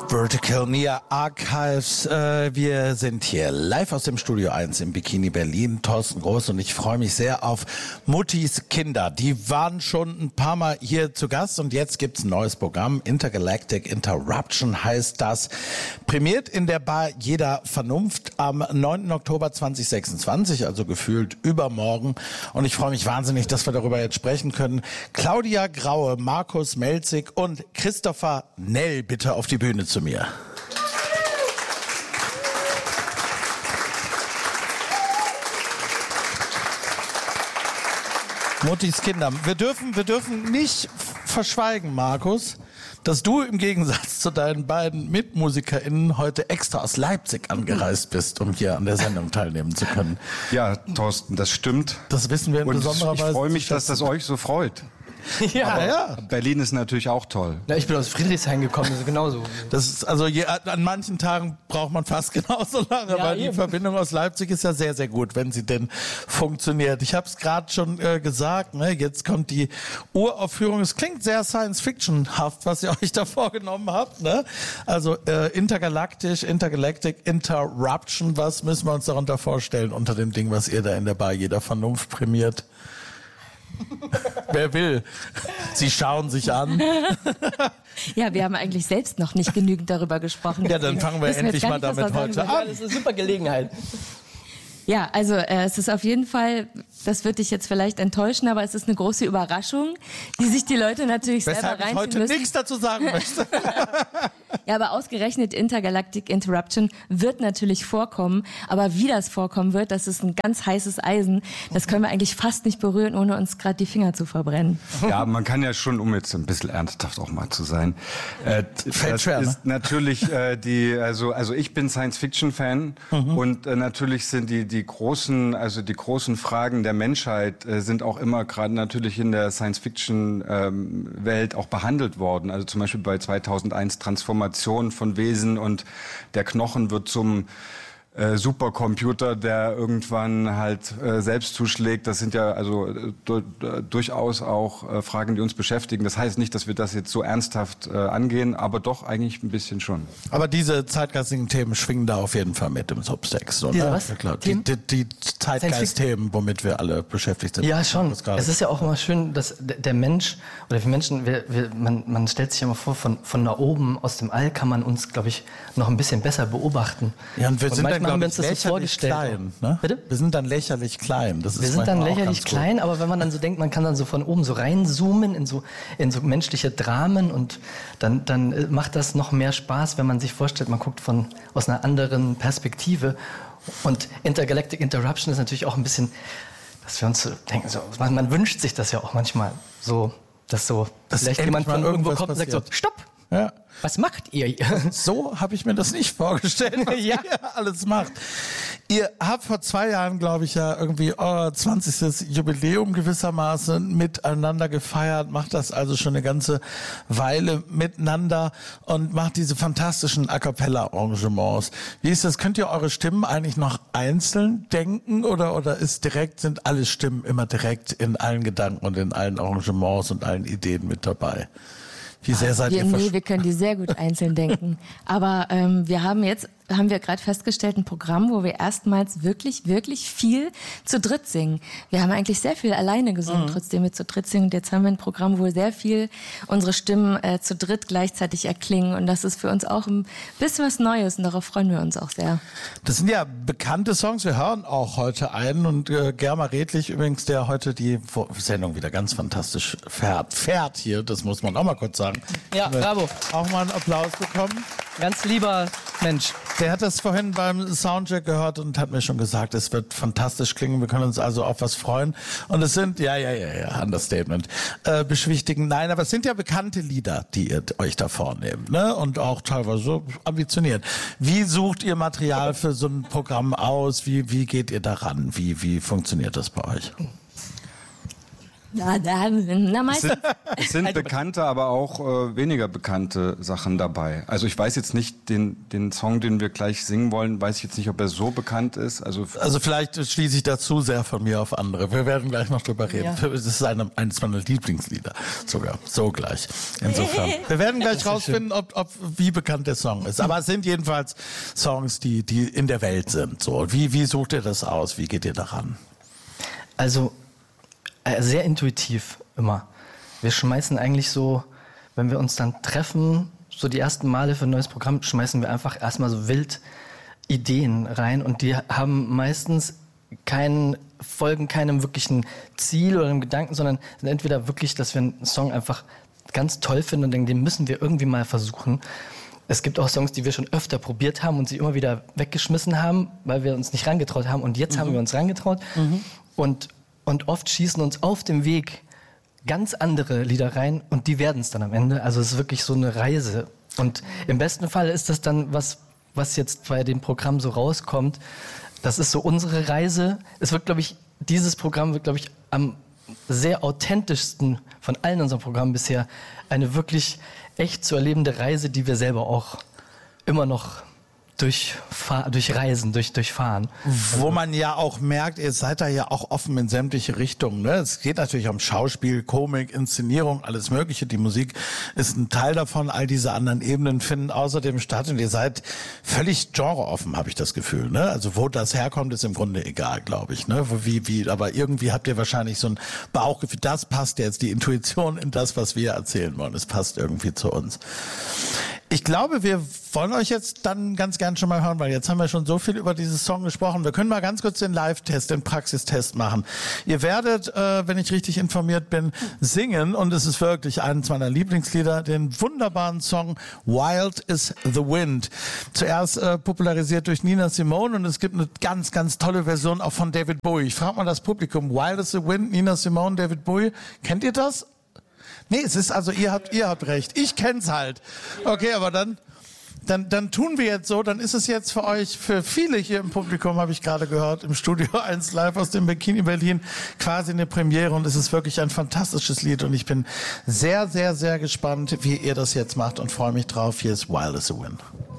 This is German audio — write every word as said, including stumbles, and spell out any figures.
Vertical Media Archives. Äh, wir sind hier live aus dem Studio eins im Bikini Berlin. Thorsten Groß und ich freue mich sehr auf Muttis Kinder. Die waren schon ein paar Mal hier zu Gast und jetzt gibt's ein neues Programm. Intergalactic Interruption heißt das. Prämiert in der Bar Jeder Vernunft am neunten Oktober zweitausendsechsundzwanzig, also gefühlt übermorgen. Und ich freue mich wahnsinnig, dass wir darüber jetzt sprechen können. Claudia Graue, Markus Melzig und Christopher Nell bitte auf die Bühne zu mir. Muttis Kinder. Wir dürfen, wir dürfen nicht verschweigen, Markus, dass du im Gegensatz zu deinen beiden MitmusikerInnen heute extra aus Leipzig angereist bist, um hier an der Sendung teilnehmen zu können. Ja, Thorsten, das stimmt. Das wissen wir in Und besonderer Weise. Ich freue mich, dass das euch so freut. Ja. Aber ja. Berlin ist natürlich auch toll. Ja, ich bin aus Friedrichshain gekommen, das ist genauso. Das ist, also je, an manchen Tagen braucht man fast genauso lange, Ja, weil die eben. Verbindung aus Leipzig ist ja sehr, sehr gut, wenn sie denn funktioniert. Ich habe es gerade schon äh, gesagt, ne? Jetzt kommt die Uraufführung. Es klingt sehr Science-Fiction-haft, was ihr euch da vorgenommen habt. Ne? Also äh, intergalaktisch, Intergalactic Interruption. Was müssen wir uns darunter vorstellen unter dem Ding, was ihr da in der Bar Jeder Vernunft prämiert? Wer will? Sie schauen sich an. Ja, wir haben eigentlich selbst noch nicht genügend darüber gesprochen. Ja, dann fangen wir Wissen endlich jetzt mal gar nicht, was damit wir heute sagen an. Das ist eine super Gelegenheit. Ja, also äh, es ist auf jeden Fall, das wird dich jetzt vielleicht enttäuschen, aber es ist eine große Überraschung, die sich die Leute natürlich Weshalb selber ich reinziehen heute müssen. nichts dazu sagen möchte. Ja, aber ausgerechnet Intergalactic Interruption wird natürlich vorkommen. Aber wie das vorkommen wird, das ist ein ganz heißes Eisen. Das können wir eigentlich fast nicht berühren, ohne uns gerade die Finger zu verbrennen. Ja, man kann ja schon, um jetzt ein bisschen ernsthaft auch mal zu sein, äh, Fällt das schwer, ist ne? natürlich äh, die, also also ich bin Science-Fiction-Fan Mhm. und äh, natürlich sind die die großen, also die großen Fragen der Menschheit äh, sind auch immer gerade natürlich in der Science-Fiction-Welt auch behandelt worden. Also zum Beispiel bei zweitausendeins Transformation von Wesen und der Knochen wird zum äh, Supercomputer, der irgendwann halt äh, selbst zuschlägt. Das sind ja also äh, du, äh, durchaus auch äh, Fragen, die uns beschäftigen. Das heißt nicht, dass wir das jetzt so ernsthaft äh, angehen, aber doch eigentlich ein bisschen schon. Aber diese zeitgeistigen Themen schwingen da auf jeden Fall mit im Subtext, oder? Diese was? Ja, klar. Die, Themen? die, die Zeitgeist-Themen, womit wir alle beschäftigt sind. Ja, schon. Das gerade- Es ist ja auch immer schön, dass d- der Mensch oder wir Menschen, wir, wir, man, man stellt sich ja immer vor, von, von da oben aus dem All kann man uns, glaube ich, noch ein bisschen besser beobachten. Ja, und wir sind dann, manchmal haben glaube wir ich, uns das so lächerlich vorgestellt. klein. Ne? Bitte? Wir sind dann lächerlich klein. Das ist Wir sind dann manchmal auch lächerlich ganz gut. klein, aber wenn man dann so denkt, man kann dann so von oben so reinzoomen in so, in so menschliche Dramen und dann, dann äh, macht das noch mehr Spaß, wenn man sich vorstellt, man guckt von, aus einer anderen Perspektive. Und Intergalactic Interruption ist natürlich auch ein bisschen, dass wir uns so denken, so, man, man wünscht sich das ja auch manchmal so, dass so Dass vielleicht endlich jemand mal von irgendwo irgendwas kommt und sagt so, passiert. stopp, Ja. was macht ihr? So habe ich mir das nicht vorgestellt, was Ja. ihr alles macht. Ihr habt vor zwei Jahren, glaube ich, ja irgendwie euer zwanzigstes Jubiläum gewissermaßen miteinander gefeiert, macht das also schon eine ganze Weile miteinander und macht diese fantastischen A Cappella Arrangements. Wie ist das? Könnt ihr eure Stimmen eigentlich noch einzeln denken oder, oder ist direkt, sind alle Stimmen immer direkt in allen Gedanken und in allen Arrangements und allen Ideen mit dabei? Wie sehr seid Wir, ihr nee, versch- wir können die sehr gut einzeln denken. Aber ähm, wir haben jetzt, haben wir gerade festgestellt, ein Programm, wo wir erstmals wirklich, wirklich viel zu dritt singen. Wir haben eigentlich sehr viel alleine gesungen, Mhm. trotzdem wir zu dritt singen. Und jetzt haben wir ein Programm, wo sehr viel unsere Stimmen äh, zu dritt gleichzeitig erklingen. Und das ist für uns auch ein bisschen was Neues und darauf freuen wir uns auch sehr. Das sind ja bekannte Songs. Wir hören auch heute einen und äh, Germa Redlich übrigens, der heute die Vor- Sendung wieder ganz fantastisch fährt. Fährt hier, das muss man auch mal kurz sagen. Ja, bravo. Auch mal einen Applaus bekommen. Ganz lieber Mensch. Der hat das vorhin beim Soundcheck gehört und hat mir schon gesagt, es wird fantastisch klingen. Wir können uns also auf was freuen. Und es sind, ja, ja, ja, ja, Understatement, äh, beschwichtigen. Nein, aber es sind ja bekannte Lieder, die ihr euch da vornehmt, ne? Und auch teilweise so ambitioniert. Wie sucht ihr Material für so ein Programm aus? Wie, wie geht ihr daran? Wie, wie funktioniert das bei euch? Na, na, na Es meistens. sind, es sind bekannte, aber auch äh, weniger bekannte Sachen dabei. Also ich weiß jetzt nicht, den, den Song, den wir gleich singen wollen, weiß ich jetzt nicht, ob er so bekannt ist. Also, Also vielleicht schließe ich dazu sehr von mir auf andere. Wir werden gleich noch drüber reden. Ja. Das ist eine, eines meiner Lieblingslieder sogar. So gleich. Insofern. Wir werden gleich rausfinden, ob, ob, wie bekannt der Song ist. Aber es sind jedenfalls Songs, die, die in der Welt sind. So. Wie, wie sucht ihr das aus? Wie geht ihr daran? Also äh, sehr intuitiv immer. Wir schmeißen eigentlich so, wenn wir uns dann treffen, so die ersten Male für ein neues Programm, schmeißen wir einfach erstmal so wild Ideen rein und die haben meistens keinen, folgen keinem wirklichen Ziel oder einem Gedanken, sondern sind entweder wirklich, dass wir einen Song einfach ganz toll finden und denken, den müssen wir irgendwie mal versuchen. Es gibt auch Songs, die wir schon öfter probiert haben und sie immer wieder weggeschmissen haben, weil wir uns nicht rangetraut haben. Und jetzt mhm. haben wir uns rangetraut. Mhm. Und, und oft schießen uns auf dem Weg ganz andere Lieder rein und die werden es dann am Ende. Also es ist wirklich so eine Reise. Und im besten Fall ist das dann, was, was jetzt bei dem Programm so rauskommt, das ist so unsere Reise. Es wird, glaube ich, dieses Programm wird, glaube ich, am sehr authentischsten von allen unseren Programmen bisher eine wirklich echt zu erlebende Reise, die wir selber auch immer noch durchfahr- durchreisen, durch, durchfahren. Wo man ja auch merkt, ihr seid da ja auch offen in sämtliche Richtungen. Ne? Es geht natürlich um Schauspiel, Komik, Inszenierung, alles Mögliche. Die Musik ist ein Teil davon. All diese anderen Ebenen finden außerdem statt. Und ihr seid völlig genreoffen, habe ich das Gefühl. Ne? Also wo das herkommt, ist im Grunde egal, glaube ich. Ne? Wie, wie, aber irgendwie habt ihr wahrscheinlich so ein Bauchgefühl. Das passt jetzt, die Intuition in das, was wir erzählen wollen. Es passt irgendwie zu uns. Ich glaube, wir wollen euch jetzt dann ganz gern schon mal hören, weil jetzt haben wir schon so viel über dieses Song gesprochen. Wir können mal ganz kurz den Live-Test, den Praxistest machen. Ihr werdet, äh, wenn ich richtig informiert bin, singen und es ist wirklich eines meiner Lieblingslieder, den wunderbaren Song Wild is the Wind. Zuerst äh, popularisiert durch Nina Simone und es gibt eine ganz, ganz tolle Version auch von David Bowie. Ich frage mal das Publikum, Wild is the Wind, Nina Simone, David Bowie, kennt ihr das? Nee, es ist also, ihr habt, ihr habt recht. Ich kenn's halt. Okay, aber dann, dann, dann tun wir jetzt so, dann ist es jetzt für euch, für viele hier im Publikum, habe ich gerade gehört, im Studio eins live aus dem Bikini Berlin, quasi eine Premiere und es ist wirklich ein fantastisches Lied und ich bin sehr, sehr, sehr gespannt, wie ihr das jetzt macht und freue mich drauf. Hier ist Wild as a Wind.